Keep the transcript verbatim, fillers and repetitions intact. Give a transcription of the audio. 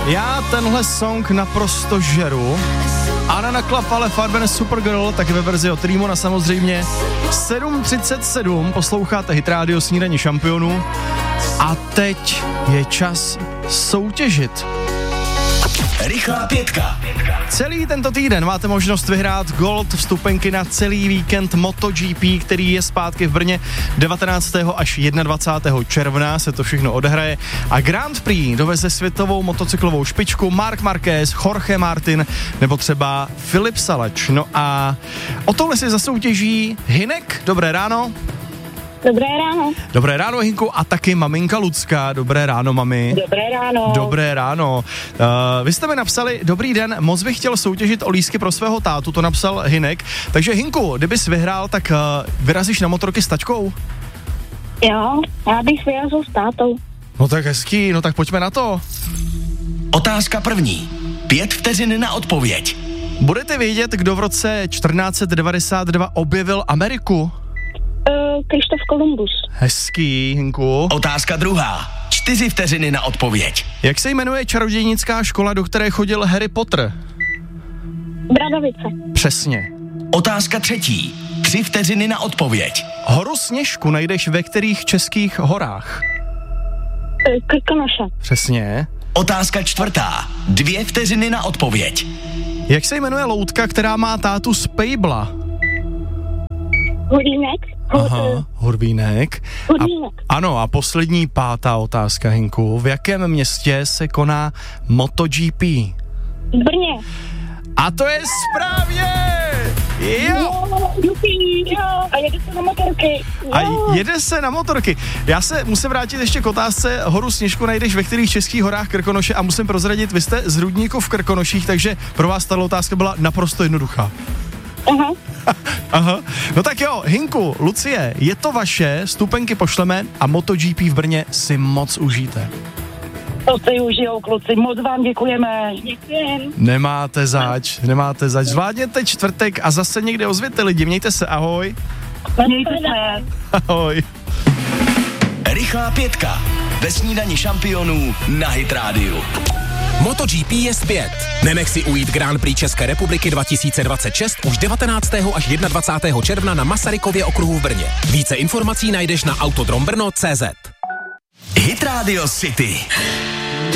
Já tenhle song naprosto žeru. Anna Naklapale, Farben Supergirl, taky ve verzi od Rímona samozřejmě. sedm třicet sedm, posloucháte Hit Radio Snídaně šampionů. A teď je čas soutěžit. Rychlá pětka. Celý tento týden máte možnost vyhrát Gold vstupenky na celý víkend MotoGP, který je zpátky v Brně devatenáctého až dvacátého prvního června se to všechno odehraje a Grand Prix doveze světovou motocyklovou špičku Marc Marquez, Jorge Martin nebo třeba Filip Salač. No a o tohle si zasoutěží Hynek. Dobré ráno. Dobré ráno. Dobré ráno, Hinku, a taky maminka Lucka. Dobré ráno, mami. Dobré ráno. Dobré ráno. Uh, vy jste mi napsali, dobrý den, moc bych chtěl soutěžit o lístky pro svého tátu, to napsal Hynek. Takže Hinku, kdybys vyhrál, tak uh, vyrazíš na motorky s taťkou? Jo, já bych vyrazil s tátou. No tak hezký, no tak pojďme na to. Otázka první. Pět vteřin na odpověď. Budete vědět, kdo v roce čtrnáct devadesát dva objevil Ameriku? Krištof Kolumbus. Hezký, Hinku. Otázka druhá. Čtyři vteřiny na odpověď. Jak se jmenuje čarodějnická škola, do které chodil Harry Potter? Bradavice. Přesně. Otázka třetí. Tři vteřiny na odpověď. Horu Sněžku najdeš ve kterých českých horách? Krkonoše. Přesně. Otázka čtvrtá. Dvě vteřiny na odpověď. Jak se jmenuje loutka, která má tátu z Pejbla? Hudínek. Aha, Hurvínek. Hudínek. A, ano, a poslední pátá otázka, Hinku. V jakém městě se koná MotoGP? V Brně. A to je správně! Jo! Jo, jupí, jo. A jede se na motorky. Jo. A jede se na motorky. Já se musím vrátit ještě k otázce. Horu Sněžku najdeš ve kterých českých horách Krkonoše a musím prozradit, vy jste z Rudníku v Krkonoších, takže pro vás tato otázka byla naprosto jednoduchá. Aha. Aha. No tak jo, Hinku, Lucie, je to vaše, stupenky pošleme a MotoGP v Brně si moc užijte. To si užijou, kluci, moc vám děkujeme. Děkujem. Nemáte zač, nemáte zač. Zvládněte čtvrtek a zase někde ozvěte lidi. Mějte se, ahoj. Mějte se. Ahoj. Rychlá pětka. Ve Snídani šampionů na Hit Radio. MotoGP je zpět. Nenech si ujít Grand Prix České republiky dva tisíce dvacet šest už devatenáctého až dvacátého prvního června na Masarykově okruhu v Brně. Více informací najdeš na autodrom brno tečka cé zet. Hit Radio City.